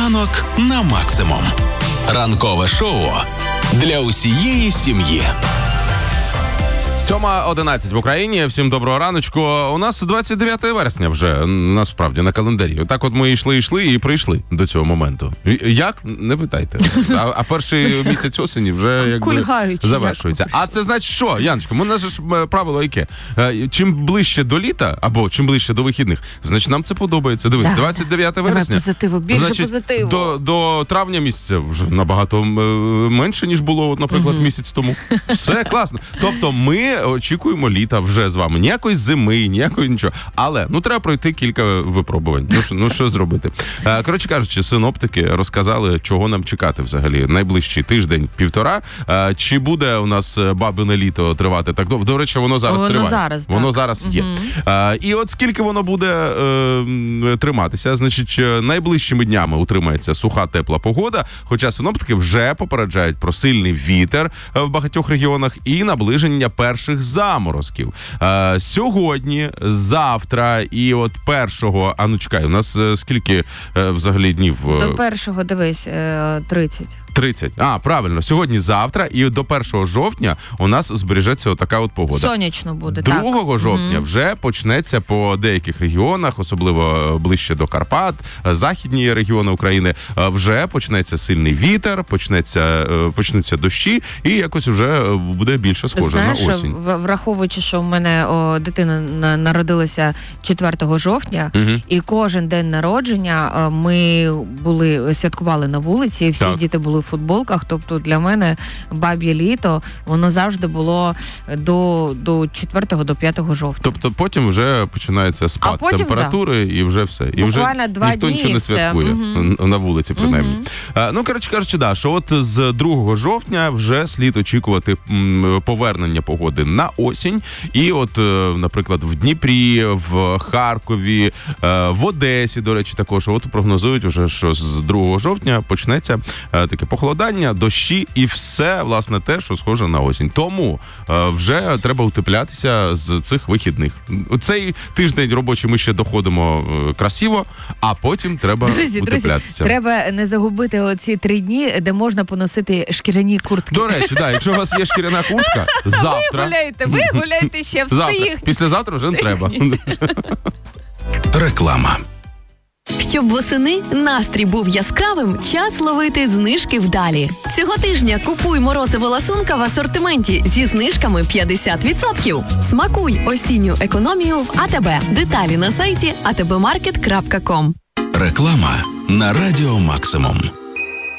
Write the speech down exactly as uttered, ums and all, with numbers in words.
Ранок на максимум. Ранкове шоу для усієї сім'ї. сьома одинадцять в Україні. Всім доброго раночку. У нас двадцять дев'яте вересня вже, насправді, на календарі. Так от ми йшли, йшли і прийшли до цього моменту. Як? Не питайте. А, а перший місяць осені вже якби завершується. А це значить що, Яночко? У нас же ж правило яке? Чим ближче до літа, або чим ближче до вихідних, значить нам це подобається. Дивись, да. двадцять дев'яте вересня. Позитиву, більше значить, позитиву. До, до травня місяця вже набагато менше, ніж було, наприклад, угу. місяць тому. Все класно. Тобто ми очікуємо літа вже з вами. Ніякої зими, ніякої нічого. Але, ну, треба пройти кілька випробувань. Ну, що, ну, що зробити? Коротше кажучи, синоптики розказали, чого нам чекати взагалі найближчий тиждень, півтора. Чи буде у нас бабине літо тривати так довго? До речі, воно зараз воно триває. Зараз, воно так. зараз є. Угу. І от скільки воно буде е, триматися, значить, найближчими днями утримається суха, тепла погода, хоча синоптики вже попереджають про сильний вітер в багатьох регіонах і наближення перших заморозків. Е, сьогодні, завтра і от першого, а ну чекай, у нас е, скільки е, взагалі днів? До першого, дивись, е, тридцять. тридцять. А, правильно. Сьогодні, завтра і до першого жовтня у нас збережеться отака от погода. Сонячно буде, другого так. жовтня mm-hmm. вже почнеться по деяких регіонах, особливо ближче до Карпат, західні регіони України, вже почнеться сильний вітер, почнеться, почнуться дощі і якось вже буде більше схоже Знаєш, на осінь. Враховуючи, що в мене о, дитина народилася четвертого жовтня, mm-hmm. і кожен день народження ми були, святкували на вулиці, і всі так. діти були в футболках, тобто для мене баб'є літо, воно завжди було до, до четвертого, до п'ятого жовтня. Тобто потім вже починається спад потім, температури, да. і вже все. І буквально вже два ніхто дні нічого не святкує угу. на вулиці, принаймні. Угу. А, ну, коротше кажучи, да, що от з другого жовтня вже слід очікувати м, повернення погоди на осінь. І от, наприклад, в Дніпрі, в Харкові, в Одесі, до речі, також от прогнозують уже, що з другого жовтня почнеться таке похолодання, дощі і все, власне, те, що схоже на осінь. Тому е, вже треба утеплятися з цих вихідних. Цей тиждень робочий ми ще доходимо е, красиво, а потім треба друзі, утеплятися. Друзі, треба не загубити оці три дні, де можна поносити шкіряні куртки. До речі, да, якщо у вас є шкіряна куртка, завтра... Ви гуляєте, ви гуляєте ще в своїх. Післязавтра вже не треба. Реклама. Щоб восени настрій був яскравим, час ловити знижки вдалі. Цього тижня купуй морозиво ласунка в асортименті зі знижками п'ятдесят відсотків. Смакуй осінню економію в АТБ. Деталі на сайті а те бе маркет крапка ком. Реклама на Радіо Максимум.